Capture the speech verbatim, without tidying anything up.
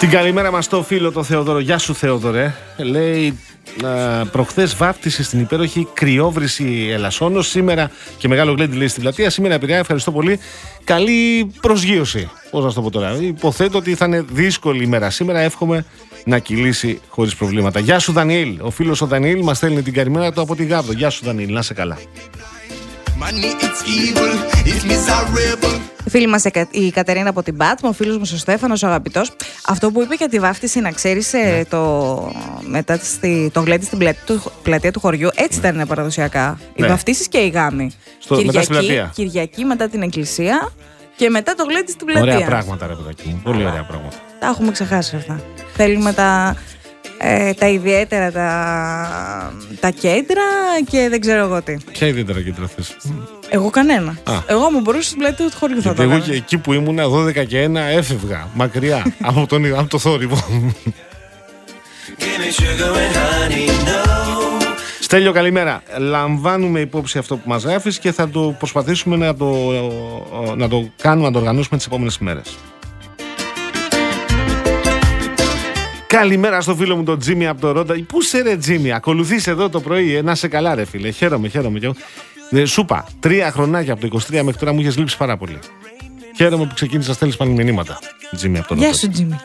Την καλημέρα μας στο φίλο το Θεοδόρο. Γεια σου Θεοδωρέ. Λέει προχθές βάφτιση στην υπέροχη Κρυόβρηση Ελασσόνος. Σήμερα και μεγάλο γλέντι λέει στην πλατεία. Σήμερα Πειραιά, ευχαριστώ πολύ. Καλή προσγείωση. Πώς να το πω τώρα. Υποθέτω ότι θα είναι δύσκολη ημέρα σήμερα. Εύχομαι να κυλήσει χωρίς προβλήματα. Γεια σου Δανιήλ. Ο φίλος ο Δανιήλ μας στέλνει την καλημέρα του από τη Γάβδο. Γεια σου Δανιήλ, να είσαι καλά. Η φίλη μας η Κατερίνα από την Πάτμο, ο φίλος μας ο Στέφανος, ο αγαπητός. Αυτό που είπε για τη βάφτιση, να ξέρεις, ναι. το, μετά στη, το γλέντι στην πλατεία του, πλατεία του χωριού, έτσι ναι. ήταν παραδοσιακά. Ναι. Οι βαφτίσεις και οι γάμοι. Στο, Κυριακή, μετά στην Κυριακή μετά την εκκλησία και μετά το γλέντι στην πλατεία. Ωραία πράγματα ρε παιδάκι μου, πολύ ωραία πράγματα. Τα έχουμε ξεχάσει αυτά. Θέλουμε τα... Ε, τα ιδιαίτερα τα, τα κέντρα και δεν ξέρω εγώ τι. Ποια ιδιαίτερα κέντρα θες? Εγώ κανένα. Α. Εγώ μου μπορούσα στην πλατεία του χωριού θα το εγώ και εκεί που ήμουνα δώδεκα και ένα έφευγα μακριά από, τον, από το θόρυβο. Στέλιο, καλημέρα. Λαμβάνουμε υπόψη αυτό που μας γράφεις και θα το προσπαθήσουμε να το, να το κάνουμε, να το οργανώσουμε τις επόμενες ημέρες. Καλημέρα στο φίλο μου τον Τζίμι από το Ρόντα. Πού σε ρε Τζίμι, ακολουθείς εδώ το πρωί, ε, να σε καλά ρε φίλε. Χαίρομαι, χαίρομαι. Ε, σούπα, τρία χρονάκια από το είκοσι τρία μέχρι τώρα μου είχες λείψει πάρα πολύ. Χαίρομαι που ξεκίνησα να στέλνεις πάλι μηνύματα. Τζίμι από το Ρόντα. Γεια σου Τζίμι.